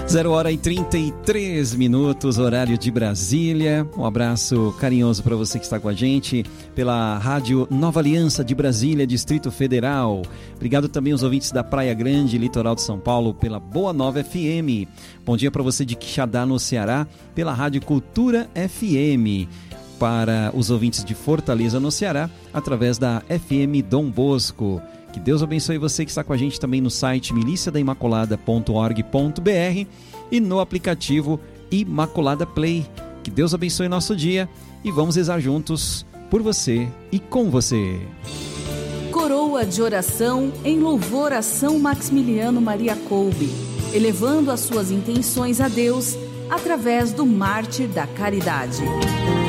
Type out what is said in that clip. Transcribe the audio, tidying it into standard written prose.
0h33, horário de Brasília. Um abraço carinhoso para você que está com a gente pela Rádio Nova Aliança de Brasília, Distrito Federal. Obrigado também aos ouvintes da Praia Grande, litoral de São Paulo, pela Boa Nova FM. Bom dia para você de Quixadá, no Ceará, pela Rádio Cultura FM. Para os ouvintes de Fortaleza, no Ceará, através da FM Dom Bosco. Que Deus abençoe você que está com a gente também no site miliciadaimaculada.org.br e no aplicativo Imaculada Play. Que Deus abençoe nosso dia e vamos rezar juntos por você e com você. Coroa de oração em louvor a São Maximiliano Maria Kolbe, elevando as suas intenções a Deus através do Mártir da Caridade.